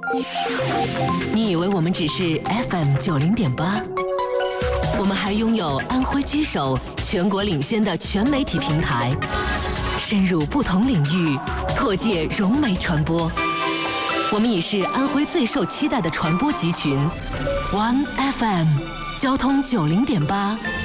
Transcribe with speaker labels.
Speaker 1: 你以为我们只是 FM90.8？我们还拥有安徽居首、全国领先的全媒体平台，深入不同领域，拓界融媒传播。我们已是安徽最受期待的传播集群 ，One FM，交通90.8。